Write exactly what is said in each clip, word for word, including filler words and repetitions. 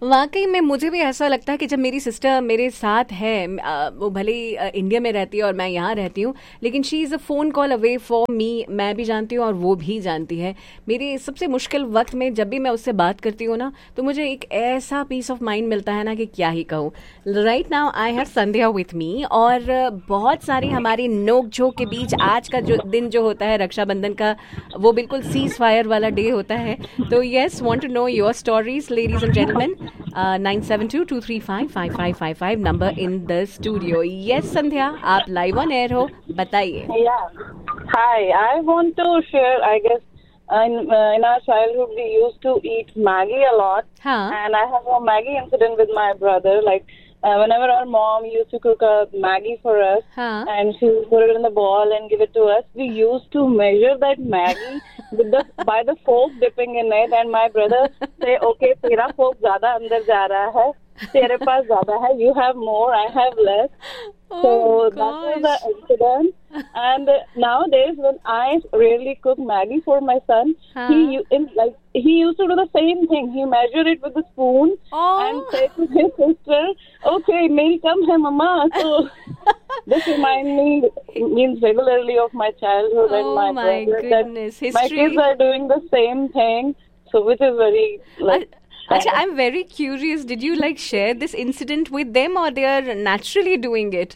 वाकई में मुझे भी ऐसा लगता है कि जब मेरी सिस्टर मेरे साथ है, अ, वो भले ही अ, इंडिया में रहती है और मैं यहाँ रहती हूँ, लेकिन she is a phone call away for me. मैं भी जानती हूँ और वो भी जानती है। मेरे सबसे मुश्किल वक्त में जब भी मैं उससे बात करती हूँ ना, तो मुझे एक ऐसा पीस ऑफ माइंड मिलता है ना कि क्या ही कहूँ। Right now I have Sandhya with me, और अ, बहुत सारी हमारी नोक झोंक के बीच आज का जो दिन जो होता है रक्षाबंधन का, वो बिल्कुल सीज फायर वाला डे होता है। तो yes, want to know your stories ladies and gentleman. Nine seven to to three five five five five five number in the studio. Yes संध्या, आप लाइव ऑन एयर हो, बताइए। Yeah. Hi. I want to share. I guess in uh, in our childhood we used to eat Maggie a lot, हाँ and I have a Maggie incident with my brother. Like uh, whenever our mom used to cook a Maggie for us, हाँ and she would put it in the bowl and give it to us, we used to measure that Maggie with the by the fork dipping in it, and my brother say, "Okay, तेरा fork ज़्यादा अंदर जा रहा है, तेरे पास ज़्यादा है. You have more, I have less." So Oh, that was gosh. the incident. And uh, nowadays, when I rarely cook Maggie for my son, Huh? he u- in, like he used to do the same thing. He measured it with a spoon and Oh. say to his sister, "Okay, meal come hai, mama." So this reminds me means regularly of my childhood and Oh my, my brother goodness, that my history. kids are doing the same thing. So which is very like. Acha, I'm very curious. Did you like share this incident with them, or they are naturally doing it?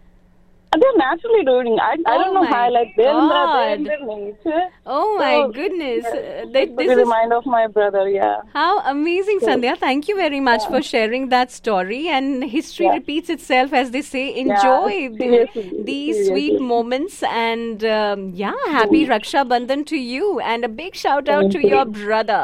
They're naturally doing. I I Oh don't know my how. Like they're in their, they're in God. their nature. Oh my So, goodness. yeah, Uh, it's that, a this is reminder of my brother. Yeah. how amazing, So, Sandhya. Thank you very much yeah. for sharing that story. And history Yeah. repeats itself, as they say. Yeah. Enjoy the, Seriously. these sweet Seriously. moments. And um, yeah, happy Raksha Bandhan to you. And a big shout out Thank to you. your brother.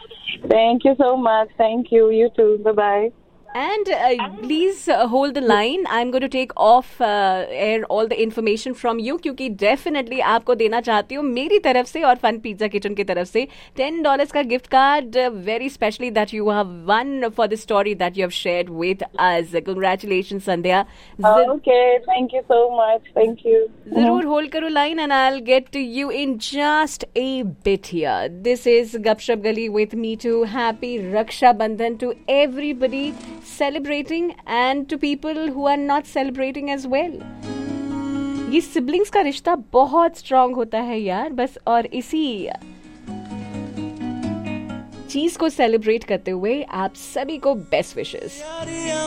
Thank you so much. Thank you. You too. Bye bye. And uh, please uh, hold the line. I'm going to take off uh, air all the information from you, क्योंकि definitely आपको देना चाहती हूँ मेरी तरफ से और fun pizza kitchen की तरफ से टेन डॉलर्स का gift card, very specially that you have one for the story that you have shared with us. Congratulation Sandhya. Okay. Thank you so much. Thank you. जरूर hold करो line and I will get to you in just a bit here. This is गपशप गली with me to. Happy रक्षा बंधन to everybody celebrating and to people who are not celebrating as well. ये siblings का रिश्ता बहुत strong होता है यार, बस. और इसी चीज को सेलिब्रेट करते हुए आप सभी को बेस्ट विशेस.